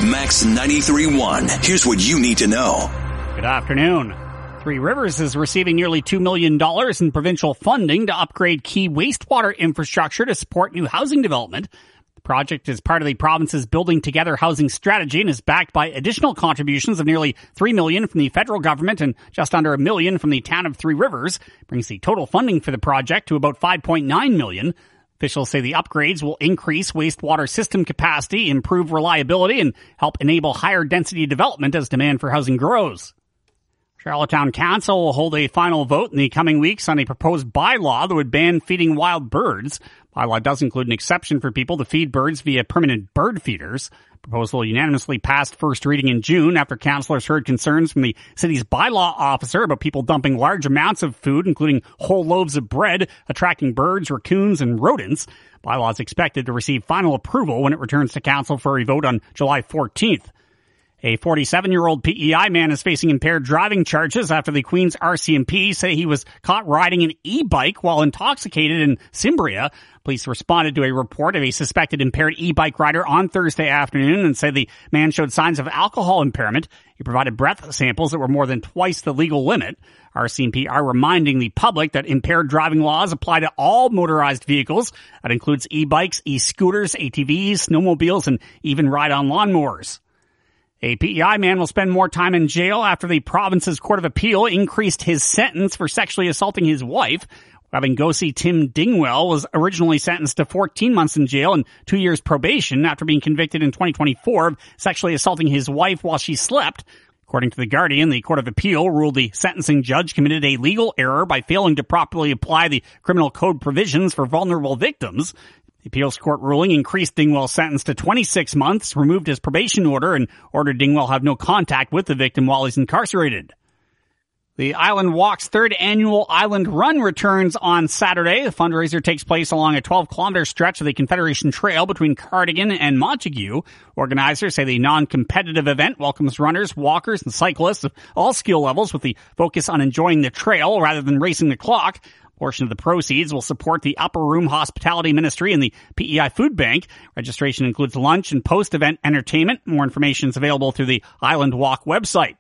Max 93.1. Here's what you need to know. Good afternoon. Three Rivers is receiving nearly $2 million in provincial funding to upgrade key wastewater infrastructure to support new housing development. The project is part of the province's Building Together housing strategy and is backed by additional contributions of nearly $3 million from the federal government and just under $1 million from the town of Three Rivers, brings the total funding for the project to about $5.9 million. Officials say the upgrades will increase wastewater system capacity, improve reliability, and help enable higher density development as demand for housing grows. Charlottetown Council will hold a final vote in the coming weeks on a proposed bylaw that would ban feeding wild birds. Bylaw does include an exception for people to feed birds via permanent bird feeders. Proposal unanimously passed first reading in June after councillors heard concerns from the city's bylaw officer about people dumping large amounts of food, including whole loaves of bread, attracting birds, raccoons, and rodents. Bylaw is expected to receive final approval when it returns to council for a vote on July 14th. A 47-year-old PEI man is facing impaired driving charges after the Queen's RCMP say he was caught riding an e-bike while intoxicated in Cimbria. Police responded to a report of a suspected impaired e-bike rider on Thursday afternoon and said the man showed signs of alcohol impairment. He provided breath samples that were more than twice the legal limit. RCMP are reminding the public that impaired driving laws apply to all motorized vehicles. That includes e-bikes, e-scooters, ATVs, snowmobiles, and even ride-on lawnmowers. A PEI man will spend more time in jail after the province's Court of Appeal increased his sentence for sexually assaulting his wife. Wabangosi Tim Dingwell was originally sentenced to 14 months in jail and 2 years probation after being convicted in 2024 of sexually assaulting his wife while she slept. According to The Guardian, the Court of Appeal ruled the sentencing judge committed a legal error by failing to properly apply the criminal code provisions for vulnerable victims. The appeals court ruling increased Dingwell's sentence to 26 months, removed his probation order, and ordered Dingwell have no contact with the victim while he's incarcerated. The Island Walk's third annual Island Run returns on Saturday. The fundraiser takes place along a 12-kilometer stretch of the Confederation Trail between Cardigan and Montague. Organizers say the non-competitive event welcomes runners, walkers, and cyclists of all skill levels with the focus on enjoying the trail rather than racing the clock. A portion of the proceeds will support the Upper Room Hospitality Ministry and the PEI Food Bank. Registration includes lunch and post-event entertainment. More information is available through the Island Walk website.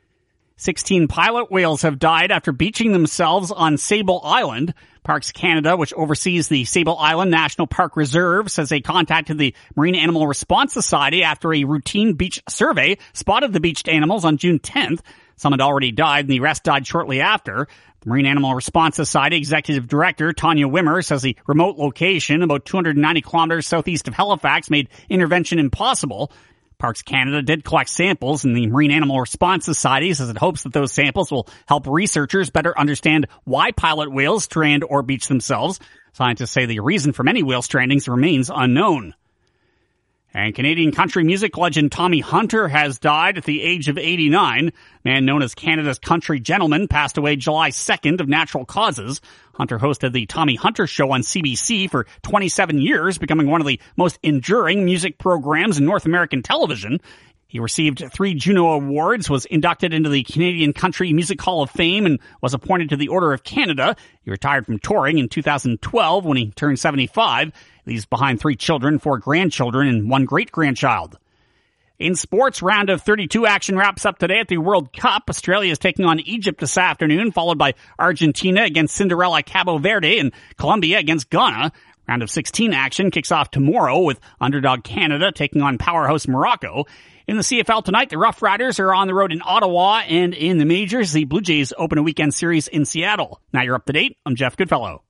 16 pilot whales have died after beaching themselves on Sable Island. Parks Canada, which oversees the Sable Island National Park Reserve, says they contacted the Marine Animal Response Society after a routine beach survey spotted the beached animals on June 10th. Some had already died, and the rest died shortly after. The Marine Animal Response Society Executive Director Tanya Wimmer says the remote location, about 290 kilometers southeast of Halifax, made intervention impossible. Parks Canada did collect samples, and the Marine Animal Response Society says it hopes that those samples will help researchers better understand why pilot whales strand or beach themselves. Scientists say the reason for many whale strandings remains unknown. And Canadian country music legend Tommy Hunter has died at the age of 89. Man known as Canada's country gentleman passed away July 2nd of natural causes. Hunter hosted the Tommy Hunter Show on CBC for 27 years, becoming one of the most enduring music programs in North American television. He received 3 Juno Awards, was inducted into the Canadian Country Music Hall of Fame, and was appointed to the Order of Canada. He retired from touring in 2012 when he turned 75. Leaves behind 3 children, 4 grandchildren, and 1 great-grandchild. In sports, round of 32 action wraps up today at the World Cup. Australia is taking on Egypt this afternoon, followed by Argentina against Cinderella Cabo Verde and Colombia against Ghana. Round of 16 action kicks off tomorrow with underdog Canada taking on powerhouse Morocco. In the CFL tonight, the Rough Riders are on the road in Ottawa, and in the majors, the Blue Jays open a weekend series in Seattle. Now you're up to date. I'm Jeff Goodfellow.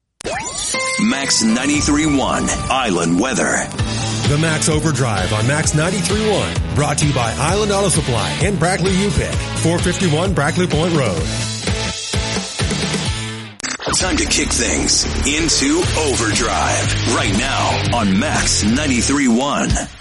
Max 93.1 Island Weather. The Max Overdrive on Max 93.1. Brought to you by Island Auto Supply and Brackley UPick. 451 Brackley Point Road. Time to kick things into overdrive right now on Max 93.1.